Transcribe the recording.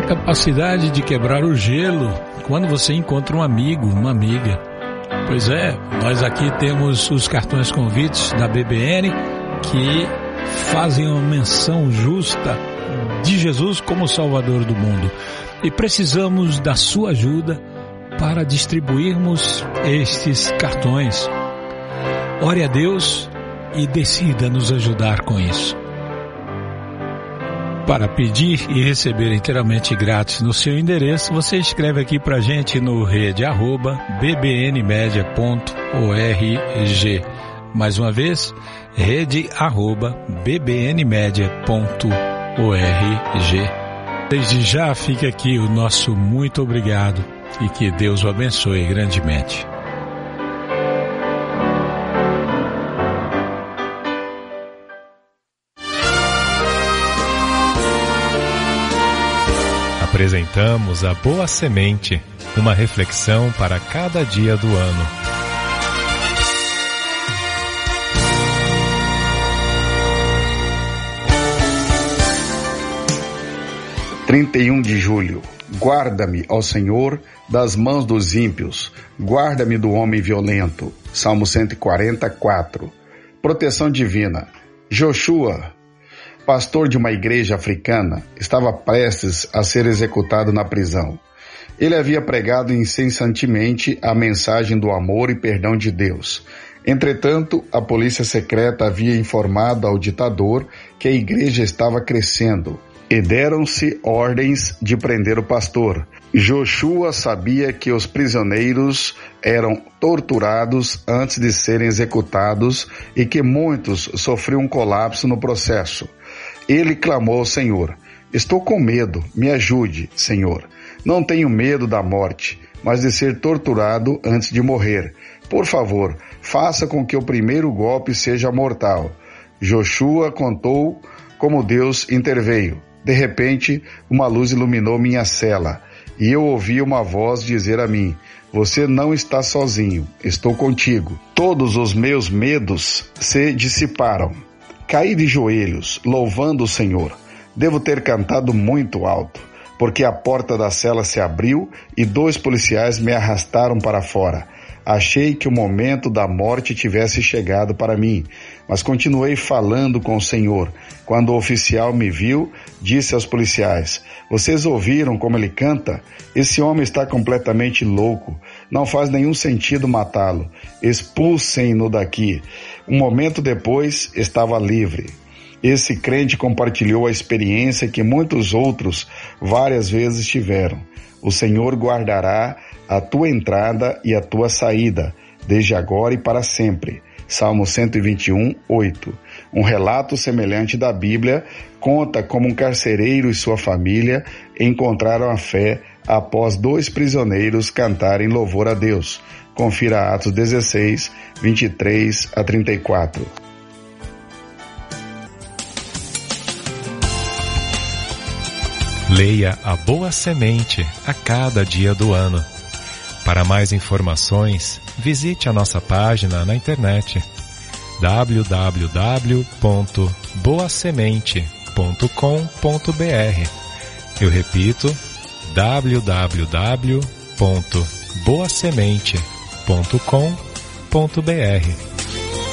capacidade de quebrar o gelo quando você encontra um amigo, uma amiga. Pois é, nós aqui temos os cartões convites da BBN que fazem uma menção justa de Jesus como Salvador do mundo. E precisamos da sua ajuda para distribuirmos estes cartões. Ore a Deus e decida nos ajudar com isso. Para pedir e receber inteiramente grátis no seu endereço, você escreve aqui pra gente no rede@bbnmedia.org. Mais uma vez, rede@bbnmedia.org. Desde já fica aqui o nosso muito obrigado e que Deus o abençoe grandemente. Apresentamos a Boa Semente, uma reflexão para cada dia do ano. – 31 de julho. Guarda-me, ó Senhor, das mãos dos ímpios. Guarda-me do homem violento. Salmo 144. Proteção divina. Joshua, pastor de uma igreja africana, estava prestes a ser executado na prisão. Ele havia pregado incessantemente a mensagem do amor e perdão de Deus. Entretanto, a polícia secreta havia informado ao ditador que a igreja estava crescendo e deram-se ordens de prender o pastor. Joshua sabia que os prisioneiros eram torturados antes de serem executados e que muitos sofriam um colapso no processo. Ele clamou ao Senhor: estou com medo, me ajude, Senhor. Não tenho medo da morte, mas de ser torturado antes de morrer. Por favor, faça com que o primeiro golpe seja mortal. Joshua contou como Deus interveio. De repente, uma luz iluminou minha cela, e eu ouvi uma voz dizer a mim: você não está sozinho, estou contigo. Todos os meus medos se dissiparam. Caí de joelhos, louvando o Senhor. Devo ter cantado muito alto, porque a porta da cela se abriu e 2 policiais me arrastaram para fora. Achei que o momento da morte tivesse chegado para mim, mas continuei falando com o Senhor. Quando o oficial me viu, disse aos policiais: vocês ouviram como ele canta? Esse homem está completamente louco. Não faz nenhum sentido matá-lo. Expulsem-no daqui. Um momento depois, estava livre. Esse crente compartilhou a experiência que muitos outros várias vezes tiveram. O Senhor guardará a tua entrada e a tua saída, desde agora e para sempre. Salmo 121, 8. Um relato semelhante da Bíblia conta como um carcereiro e sua família encontraram a fé após 2 prisioneiros cantarem louvor a Deus. Confira Atos 16, 23 a 34. Leia a Boa Semente a cada dia do ano. Para mais informações, visite a nossa página na internet www.boasemente.com.br. Eu repito, www.boasemente.com.br.